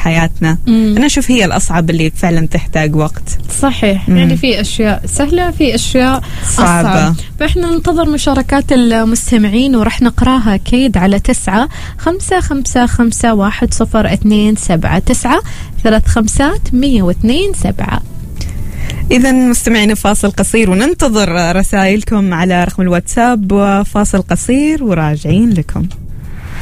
حياتنا. أنا أشوف هي الأصعب اللي فعلا تحتاج وقت. صحيح. يعني في أشياء سهلة، في أشياء صعبة. أصعب. فإحنا ننتظر مشاركات المستمعين ورح نقراها أكيد على 955510279 إذا مستمعين فاصل قصير وننتظر رسائلكم على رقم الواتساب وفاصل قصير وراجعين لكم.